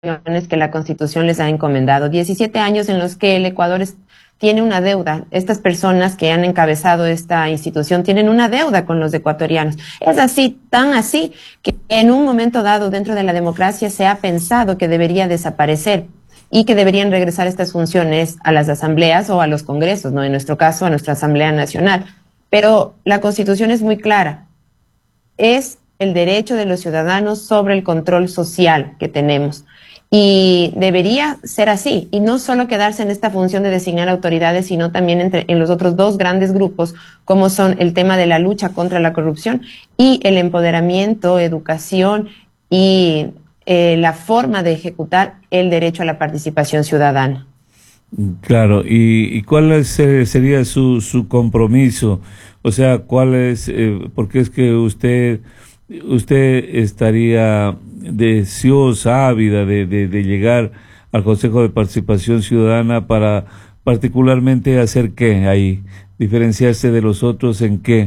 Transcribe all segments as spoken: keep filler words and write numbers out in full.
que la Constitución les ha encomendado. diecisiete años en los que el Ecuador es, tiene una deuda. Estas personas que han encabezado esta institución tienen una deuda con los ecuatorianos. Es así, tan así, que en un momento dado dentro de la democracia se ha pensado que debería desaparecer y que deberían regresar estas funciones a las asambleas o a los congresos, ¿no? En nuestro caso, a nuestra Asamblea Nacional. Pero la Constitución es muy clara. Es el derecho de los ciudadanos sobre el control social que tenemos. Y debería ser así, y no solo quedarse en esta función de designar autoridades, sino también entre, en los otros dos grandes grupos, como son el tema de la lucha contra la corrupción y el empoderamiento, educación y eh, la forma de ejecutar el derecho a la participación ciudadana. Claro, ¿y, y cuál es, eh, sería su, su compromiso? O sea, ¿cuál es, eh, porque es que usted, usted estaría deseosa, ávida de, de, de llegar al Consejo de Participación Ciudadana para particularmente hacer qué ahí? ¿Diferenciarse de los otros en qué?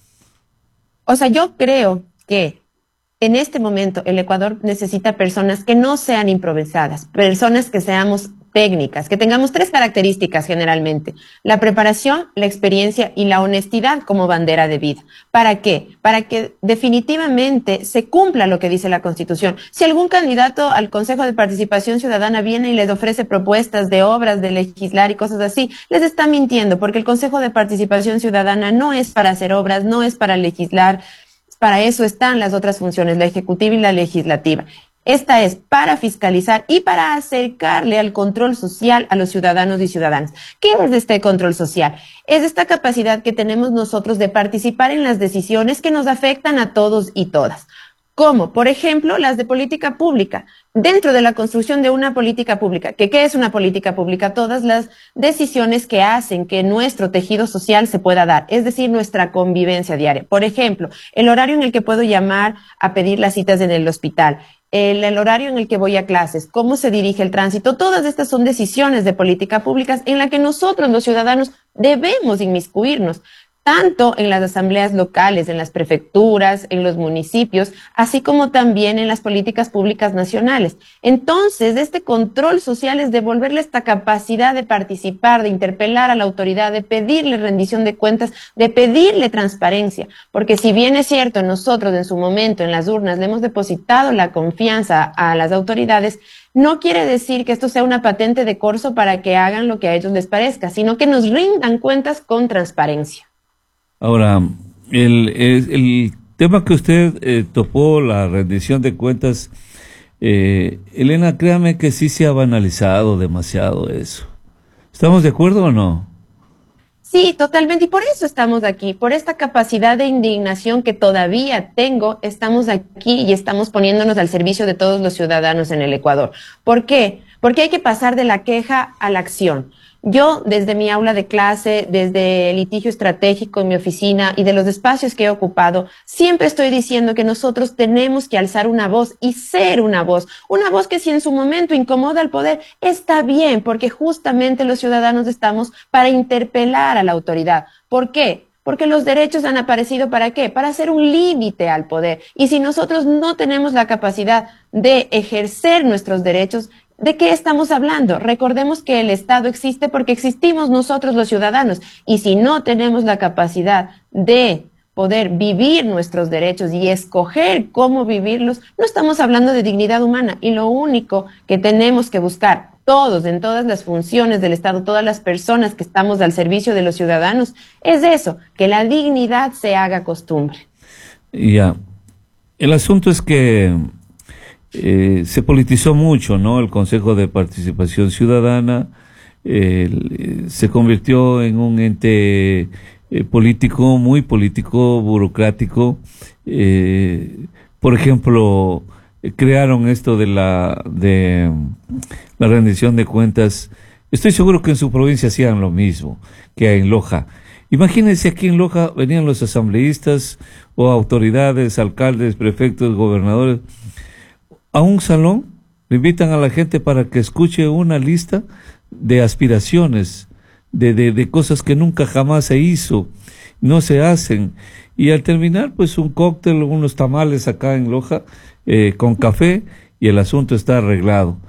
O sea, yo creo que en este momento el Ecuador necesita personas que no sean improvisadas, personas que seamos técnicas, que tengamos tres características generalmente: la preparación, la experiencia y la honestidad como bandera de vida. ¿Para qué? Para que definitivamente se cumpla lo que dice la Constitución. Si algún candidato al Consejo de Participación Ciudadana viene y les ofrece propuestas de obras, de legislar y cosas así, les está mintiendo, porque el Consejo de Participación Ciudadana no es para hacer obras, no es para legislar. Para eso están las otras funciones, la ejecutiva y la legislativa. Esta es para fiscalizar y para acercarle al control social a los ciudadanos y ciudadanas. ¿Qué es este control social? Es esta capacidad que tenemos nosotros de participar en las decisiones que nos afectan a todos y todas. Como, por ejemplo, las de política pública. Dentro de la construcción de una política pública, ¿que qué es una política pública? Todas las decisiones que hacen que nuestro tejido social se pueda dar, es decir, nuestra convivencia diaria. Por ejemplo, el horario en el que puedo llamar a pedir las citas en el hospital, el, el horario en el que voy a clases, cómo se dirige el tránsito, todas estas son decisiones de política pública en las que nosotros, los ciudadanos, debemos inmiscuirnos, tanto en las asambleas locales, en las prefecturas, en los municipios, así como también en las políticas públicas nacionales. Entonces, este control social es devolverle esta capacidad de participar, de interpelar a la autoridad, de pedirle rendición de cuentas, de pedirle transparencia, porque si bien es cierto, nosotros en su momento en las urnas le hemos depositado la confianza a las autoridades, no quiere decir que esto sea una patente de corso para que hagan lo que a ellos les parezca, sino que nos rindan cuentas con transparencia. Ahora, el, el, el tema que usted eh, topó, la rendición de cuentas, eh, Elena, créame que sí se ha banalizado demasiado eso. ¿Estamos de acuerdo o no? Sí, totalmente, y por eso estamos aquí, por esta capacidad de indignación que todavía tengo, estamos aquí y estamos poniéndonos al servicio de todos los ciudadanos en el Ecuador. ¿Por qué? Porque hay que pasar de la queja a la acción. Yo, desde mi aula de clase, desde el litigio estratégico en mi oficina y de los espacios que he ocupado, siempre estoy diciendo que nosotros tenemos que alzar una voz y ser una voz. Una voz que si en su momento incomoda al poder, está bien, porque justamente los ciudadanos estamos para interpelar a la autoridad. ¿Por qué? Porque los derechos han aparecido ¿para qué? Para hacer un límite al poder. Y si nosotros no tenemos la capacidad de ejercer nuestros derechos, ¿de qué estamos hablando? Recordemos que el Estado existe porque existimos nosotros los ciudadanos, y si no tenemos la capacidad de poder vivir nuestros derechos y escoger cómo vivirlos, no estamos hablando de dignidad humana, y lo único que tenemos que buscar todos, en todas las funciones del Estado, todas las personas que estamos al servicio de los ciudadanos, es eso, que la dignidad se haga costumbre. Ya, el asunto es que Eh, se politizó mucho, ¿no? El Consejo de Participación Ciudadana eh, se convirtió en un ente eh, político, muy político, burocrático. Eh, por ejemplo, eh, crearon esto de la de la rendición de cuentas. Estoy seguro que en su provincia hacían lo mismo que en Loja. Imagínense, aquí en Loja venían los asambleístas o autoridades, alcaldes, prefectos, gobernadores, a un salón, le invitan a la gente para que escuche una lista de aspiraciones, de, de, de cosas que nunca jamás se hizo, no se hacen, y al terminar, pues un cóctel, unos tamales acá en Loja, eh, con café, y el asunto está arreglado.